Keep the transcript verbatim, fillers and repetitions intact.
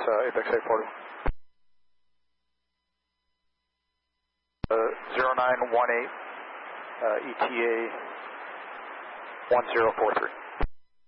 uh, Apex eight forty. Uh, zero nine one eight, uh, E T A one zero four three.